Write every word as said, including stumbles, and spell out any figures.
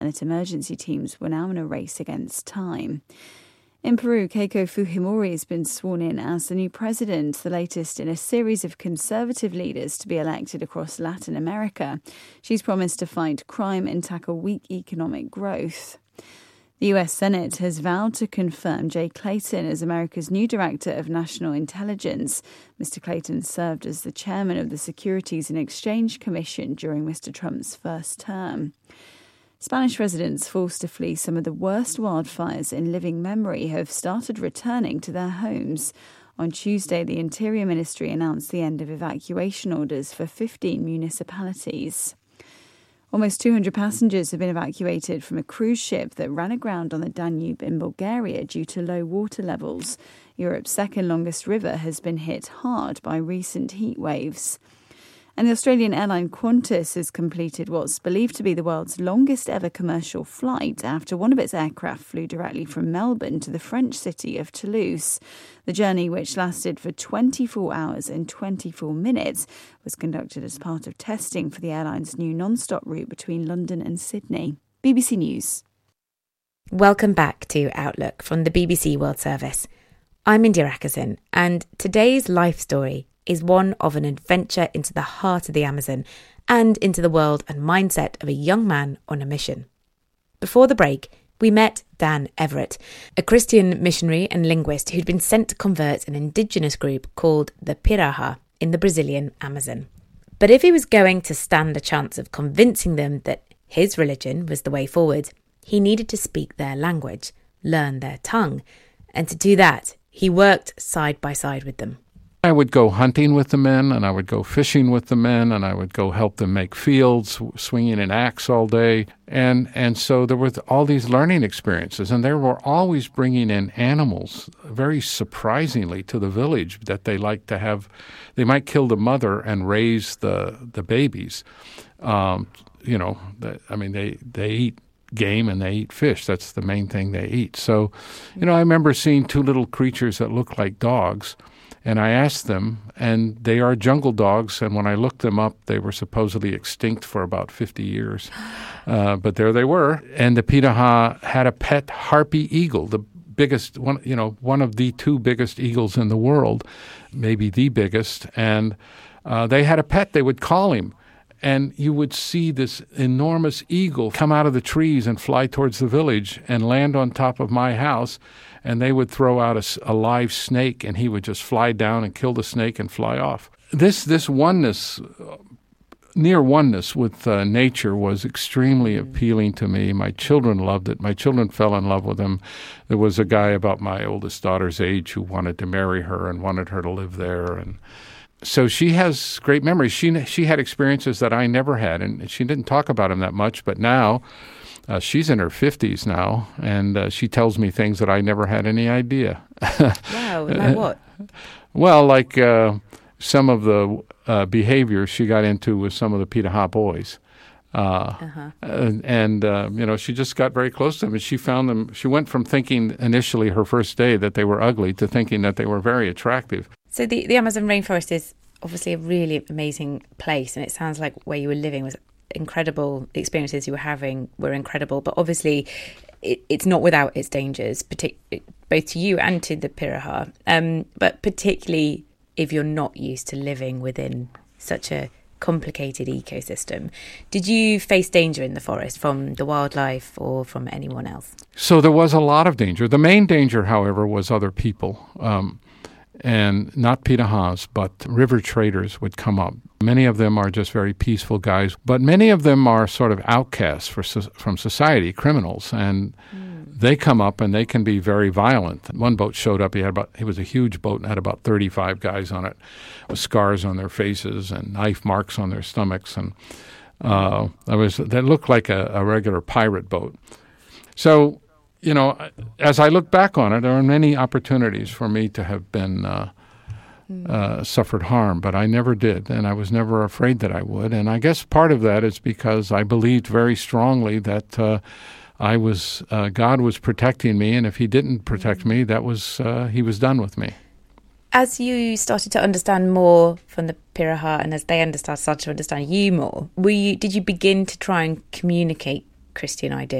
and that emergency teams were now in a race against time. In Peru, Keiko Fujimori has been sworn in as the new president, the latest in a series of conservative leaders to be elected across Latin America. She's promised to fight crime and tackle weak economic growth. The U S Senate has vowed to confirm Jay Clayton as America's new Director of National Intelligence. Mister Clayton served as the chairman of the Securities and Exchange Commission during Mister Trump's first term. Spanish residents forced to flee some of the worst wildfires in living memory have started returning to their homes. On Tuesday, the Interior Ministry announced the end of evacuation orders for fifteen municipalities. Almost two hundred passengers have been evacuated from a cruise ship that ran aground on the Danube in Bulgaria due to low water levels. Europe's second longest river has been hit hard by recent heat waves. And the Australian airline Qantas has completed what's believed to be the world's longest ever commercial flight after one of its aircraft flew directly from Melbourne to the French city of Toulouse. The journey, which lasted for twenty-four hours and twenty-four minutes, was conducted as part of testing for the airline's new non-stop route between London and Sydney. B B C News. Welcome back to Outlook from the B B C World Service. I'm India Ackerson, and today's life story is one of an adventure into the heart of the Amazon and into the world and mindset of a young man on a mission. Before the break, we met Dan Everett, a Christian missionary and linguist who'd been sent to convert an indigenous group called the Piraha in the Brazilian Amazon. But if he was going to stand a chance of convincing them that his religion was the way forward, he needed to speak their language, learn their tongue, and to do that, he worked side by side with them. I would go hunting with the men, and I would go fishing with the men, and I would go help them make fields, swinging an axe all day. And and so there were all these learning experiences, and they were always bringing in animals, very surprisingly, to the village that they like to have. They might kill the mother and raise the, the babies. Um, you know, the, I mean, they, they eat game and they eat fish. That's the main thing they eat. So, you know, I remember seeing two little creatures that looked like dogs. And I asked them, and they are jungle dogs, and when I looked them up, they were supposedly extinct for about fifty years. Uh, but there they were. And the Piraha had a pet harpy eagle, the biggest, one, you know, one of the two biggest eagles in the world, maybe the biggest. And uh, they had a pet, they would call him. And you would see this enormous eagle come out of the trees and fly towards the village and land on top of my house. And they would throw out a, a live snake, and he would just fly down and kill the snake and fly off. This this oneness, uh, near oneness with uh, nature was extremely appealing to me. My children loved it. My children fell in love with him. There was a guy about my oldest daughter's age who wanted to marry her and wanted her to live there. And so she has great memories. She she had experiences that I never had, and she didn't talk about them that much, but now Uh, she's in her fifties now, and uh, she tells me things that I never had any idea. Wow, like what? Well, like uh, some of the uh, behavior she got into with some of the Piraha boys. Uh, uh-huh. And, and uh, you know, she just got very close to them, and she found them, she went from thinking initially her first day that they were ugly to thinking that they were very attractive. So the, the Amazon rainforest is obviously a really amazing place, and it sounds like where you were living was incredible. The experiences you were having were incredible, but obviously it, it's not without its dangers, partic- both to you and to the Piraha, um, but particularly if you're not used to living within such a complicated ecosystem. Did you face danger in the forest from the wildlife or from anyone else? So there was a lot of danger. The main danger, however, was other people. Um, and not Pirahas, but river traders would come up. Many of them are just very peaceful guys, but many of them are sort of outcasts for, from society, criminals, and mm. they come up and they can be very violent. One boat showed up, he had about, it was a huge boat and had about thirty-five guys on it with scars on their faces and knife marks on their stomachs, and uh, it was, they looked like a, a regular pirate boat. So, you know, as I look back on it, there are many opportunities for me to have been uh, uh, suffered harm, but I never did, and I was never afraid that I would. And I guess part of that is because I believed very strongly that uh, I was uh, God was protecting me, and if He didn't protect me, that was uh, He was done with me. As you started to understand more from the Piraha, and as they understand, started to understand you more, were you, did you begin to try and communicate Christy and I do.